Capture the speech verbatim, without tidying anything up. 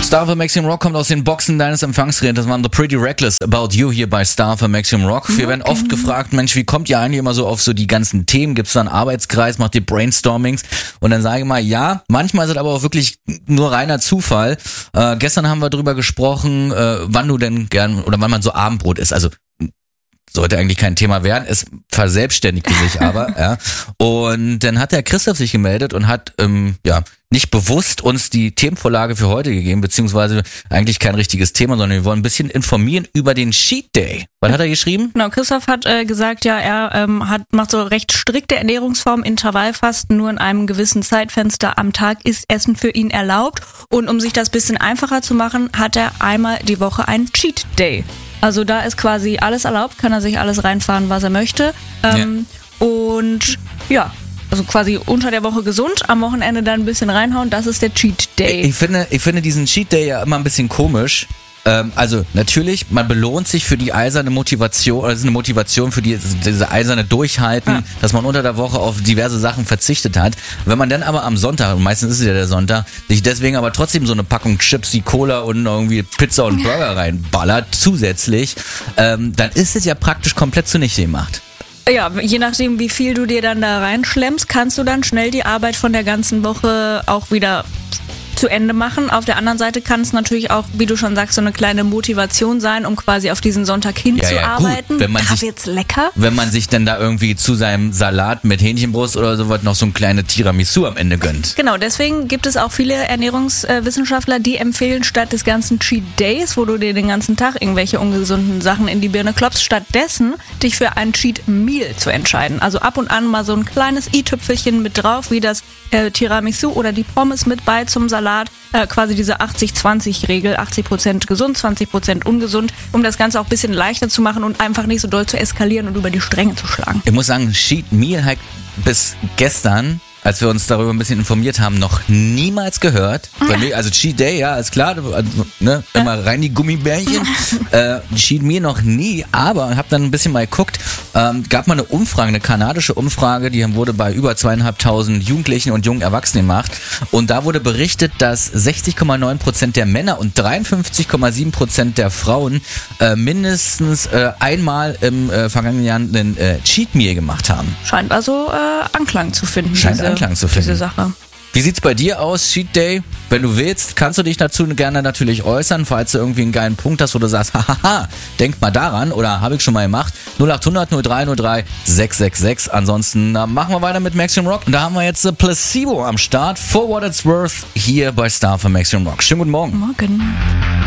Star für Maximum Rock kommt aus den Boxen deines Empfangsgeräts. Das waren The Pretty Reckless About You hier bei Star für Maximum Rock. Wir werden oft gefragt, Mensch, wie kommt ihr eigentlich immer so auf so die ganzen Themen? Gibt's da einen Arbeitskreis? Macht ihr Brainstormings? Und dann sage ich mal, ja, manchmal ist es aber auch wirklich nur reiner Zufall. Äh, gestern haben wir drüber gesprochen, äh, wann du denn gern oder wann man so Abendbrot isst. Also sollte eigentlich kein Thema werden, es verselbstständigte sich aber, ja. Und dann hat der Christoph sich gemeldet und hat, ähm, ja, nicht bewusst uns die Themenvorlage für heute gegeben, beziehungsweise eigentlich kein richtiges Thema, sondern wir wollen ein bisschen informieren über den Cheat Day. Was hat er geschrieben? Genau, Christoph hat äh, gesagt, ja, er ähm, hat macht so recht strikte Ernährungsform, Intervallfasten, nur in einem gewissen Zeitfenster am Tag ist Essen für ihn erlaubt. Und um sich das bisschen einfacher zu machen, hat er einmal die Woche einen Cheat Day. Also da ist quasi alles erlaubt, kann er sich alles reinfahren, was er möchte. Ähm, ja. Und ja, also quasi unter der Woche gesund, am Wochenende dann ein bisschen reinhauen, das ist der Cheat Day. Ich finde, ich finde diesen Cheat Day ja immer ein bisschen komisch. Ähm, also natürlich, man belohnt sich für die eiserne Motivation, oder es ist eine Motivation für die, diese eiserne Durchhalten, ja. dass man unter der Woche auf diverse Sachen verzichtet hat. Wenn man dann aber am Sonntag, und meistens ist es ja der Sonntag, sich deswegen aber trotzdem so eine Packung Chips, die Cola und irgendwie Pizza und Burger reinballert, zusätzlich, ähm, dann ist es ja praktisch komplett zunichte gemacht. Ja, je nachdem, wie viel du dir dann da reinschlemmst, kannst du dann schnell die Arbeit von der ganzen Woche auch wieder zu Ende machen. Auf der anderen Seite kann es natürlich auch, wie du schon sagst, so eine kleine Motivation sein, um quasi auf diesen Sonntag hinzuarbeiten. Ja, ja, wenn man sich, jetzt lecker. Wenn man sich dann da irgendwie zu seinem Salat mit Hähnchenbrust oder sowas noch so ein kleine Tiramisu am Ende gönnt. Genau, deswegen gibt es auch viele Ernährungswissenschaftler, die empfehlen, statt des ganzen Cheat Days, wo du dir den ganzen Tag irgendwelche ungesunden Sachen in die Birne klopfst, stattdessen dich für ein Cheat Meal zu entscheiden. Also ab und an mal so ein kleines i-Tüpfelchen mit drauf, wie das äh, Tiramisu oder die Pommes mit bei zum Salat. Äh, quasi diese achtzig zwanzig Regel, achtzig Prozent gesund, zwanzig Prozent ungesund, um das Ganze auch ein bisschen leichter zu machen und einfach nicht so doll zu eskalieren und über die Stränge zu schlagen. Ich muss sagen, Cheat Meal hat bis gestern, als wir uns darüber ein bisschen informiert haben, noch niemals gehört. Bei mir, also Cheat Day, ja, ist klar, ne, immer rein die Gummibärchen. äh, Cheat Meal noch nie, aber habe dann ein bisschen mal geguckt, ähm, gab mal eine Umfrage, eine kanadische Umfrage, die wurde bei über zweieinhalbtausend Jugendlichen und jungen Erwachsenen gemacht und da wurde berichtet, dass sechzig Komma neun Prozent der Männer und dreiundfünfzig Komma sieben Prozent der Frauen äh, mindestens äh, einmal im äh, vergangenen Jahr einen äh, Cheat Meal gemacht haben. Scheint also äh, Anklang zu finden. Scheint diese, Anklang zu finden. Diese Sache. Wie sieht's bei dir aus, Cheat Day? Wenn du willst, kannst du dich dazu gerne natürlich äußern, falls du irgendwie einen geilen Punkt hast, wo du sagst, hahaha, denk mal daran oder habe ich schon mal gemacht. null acht hundert null drei null drei sechs sechs sechs. Ansonsten äh, machen wir weiter mit Maximum Rock. Und da haben wir jetzt äh, Placebo am Start. For What It's Worth hier bei Star für Maximum Rock. Schönen guten Morgen. Morgen.